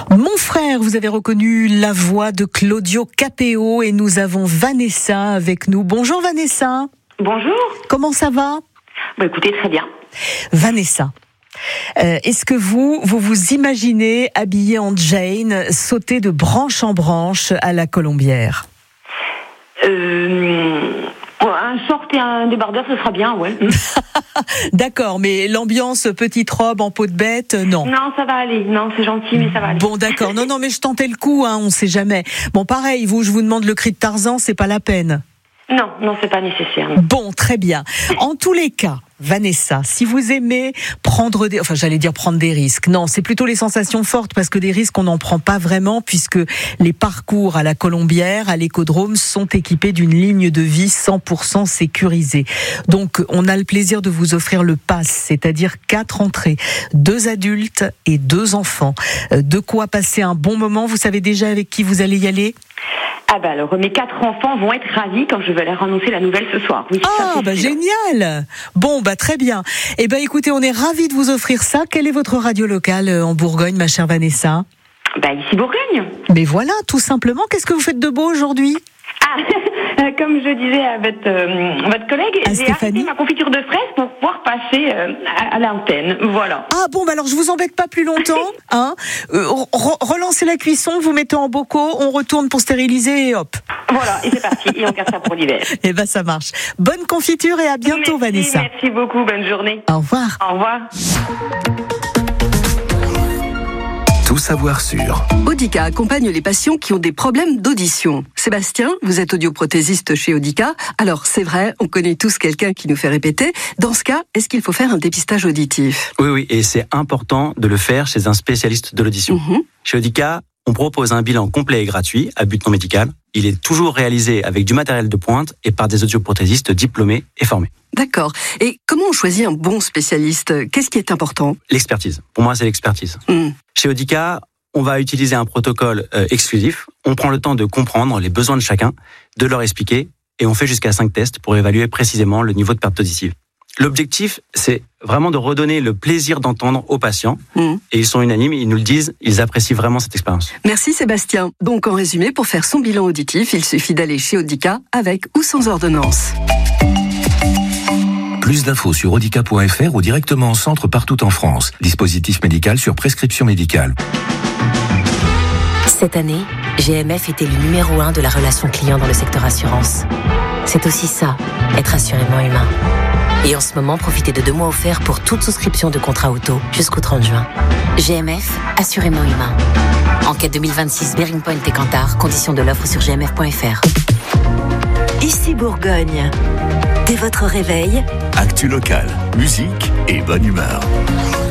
Mon frère, vous avez reconnu la voix de Claudio Capéo et nous avons Vanessa avec nous. Bonjour Vanessa. Bonjour. Comment ça va ? Écoutez, très bien. Vanessa, est-ce que vous vous imaginez habillée en Jane, sauter de branche en branche à la Colombière ? Un short et un débardeur, ce sera bien, ouais. D'accord, mais l'ambiance petite robe en peau de bête, non. Non, ça va aller. Non, c'est gentil, mais ça va aller. Bon, d'accord. Non, mais je tentais le coup, on sait jamais. Bon, pareil, je vous demande le cri de Tarzan, c'est pas la peine. Non, c'est pas nécessaire. Bon, très bien. En tous les cas, Vanessa, si vous aimez prendre des risques. Non, c'est plutôt les sensations fortes parce que des risques, on n'en prend pas vraiment puisque les parcours à la Colombière, à l'écodrome, sont équipés d'une ligne de vie 100% sécurisée. Donc, on a le plaisir de vous offrir le pass, c'est-à-dire 4 entrées, 2 adultes et 2 enfants. De quoi passer un bon moment. Vous savez déjà avec qui vous allez y aller ? Alors, mes 4 enfants vont être ravis quand je vais leur annoncer la nouvelle ce soir. Oui, génial. Bon, très bien. Écoutez, on est ravis de vous offrir ça. Quelle est votre radio locale en Bourgogne, ma chère Vanessa ? Ici Bourgogne. Mais voilà, tout simplement. Qu'est-ce que vous faites de beau aujourd'hui ? Comme je disais à votre collègue, j'ai arrêté ma confiture de fraises pour pouvoir passer à l'antenne. Voilà. Alors je vous embête pas plus longtemps. Relancez la cuisson, vous mettez en bocaux, on retourne pour stériliser et hop. Voilà, et c'est parti. Et on garde ça pour l'hiver. Ça marche. Bonne confiture et à bientôt, Vanessa. Merci beaucoup, bonne journée. Au revoir. Au revoir. Tout savoir sur. Audica accompagne les patients qui ont des problèmes d'audition. Sébastien, vous êtes audioprothésiste chez Audica. Alors, c'est vrai, on connaît tous quelqu'un qui nous fait répéter. Dans ce cas, est-ce qu'il faut faire un dépistage auditif ? Oui, et c'est important de le faire chez un spécialiste de l'audition. Chez Audica, on propose un bilan complet et gratuit à but non médical. Il est toujours réalisé avec du matériel de pointe et par des audioprothésistes diplômés et formés. D'accord. Et comment on choisit un bon spécialiste ? Qu'est-ce qui est important ? L'expertise. Pour moi, c'est l'expertise. Chez Audica, on va utiliser un protocole exclusif. On prend le temps de comprendre les besoins de chacun, de leur expliquer, et on fait jusqu'à 5 tests pour évaluer précisément le niveau de perte auditive. L'objectif, c'est vraiment de redonner le plaisir d'entendre aux patients. Et ils sont unanimes, ils nous le disent, ils apprécient vraiment cette expérience. Merci Sébastien. Donc en résumé, pour faire son bilan auditif, il suffit d'aller chez Audica avec ou sans ordonnance. Plus d'infos sur audica.fr ou directement en centre partout en France. Dispositif médical sur prescription médicale. Cette année, GMF était le numéro 1 de la relation client dans le secteur assurance. C'est aussi ça, être assurément humain. Et en ce moment, profitez de 2 mois offerts pour toute souscription de contrat auto jusqu'au 30 juin. GMF, assurément humain. Enquête 2026, Bearing Point et Kantar, conditions de l'offre sur gmf.fr. Ici Bourgogne. Dès votre réveil, Actu locale, musique et bonne humeur.